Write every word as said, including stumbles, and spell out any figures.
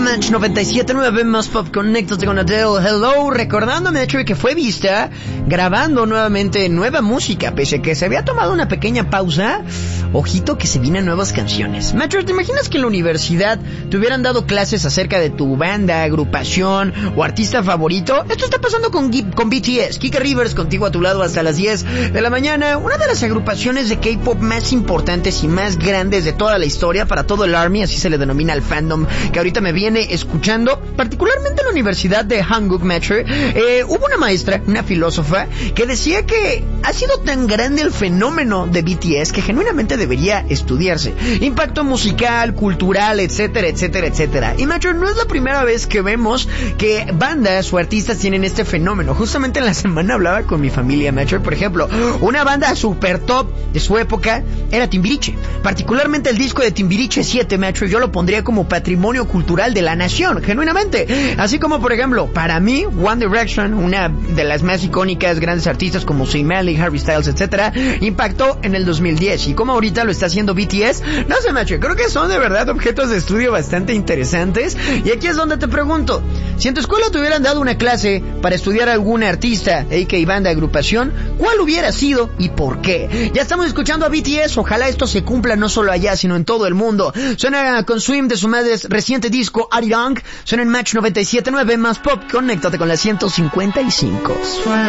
Match noventa y siete punto nueve más pop, conéctate con Adele. Hello, recordando Metro que fue vista grabando nuevamente nueva música, pese a que se había tomado una pequeña pausa. Ojito que se vienen nuevas canciones. Metro, ¿te imaginas que en la universidad te hubieran dado clases acerca de tu banda, agrupación o artista favorito? Esto está pasando con, con B T S. Kika Rivers contigo a tu lado hasta las diez de la mañana. Una de las agrupaciones de K-pop más importantes y más grandes de toda la historia para todo el ARMY, así se le denomina al fandom que ahorita me viene escuchando, particularmente en la Universidad de Hanguk Metro. Eh, hubo una maestra, una filósofa, que decía que ha sido tan grande el fenómeno de B T S que genuinamente debería estudiarse. Impacto musical, cultural, etcétera, etcétera, etcétera. Y Metro, no es la primera vez que vemos que bandas o artistas tienen este fenómeno. Justamente en la semana hablaba con mi familia, Metro. Por ejemplo, una banda super top de su época era Timbiriche. Particularmente el disco de Timbiriche siete, Metro, yo lo pondría como patrimonio cultural de la nación, genuinamente. Así como, por ejemplo, para mí, One Direction, una de las más icónicas grandes artistas como Zayn Malik, Harry Styles, etcétera, impactó en el dos mil diez. Y como ahorita lo está haciendo B T S, no sé, Metro, creo que son de verdad objetos de estudio bastante interesantes. Y aquí es donde te pregunto, si en tu escuela te hubieran dado una clase para estudiar algún artista, a k a banda, agrupación, ¿cuál hubiera sido y por qué? Ya estamos escuchando a B T S, ojalá esto se cumpla no solo allá, sino en todo el mundo. Suena con Swim de su madre reciente disco Arirang, suena en Match noventa y siete punto nueve más pop, conéctate con la ciento cincuenta y cinco.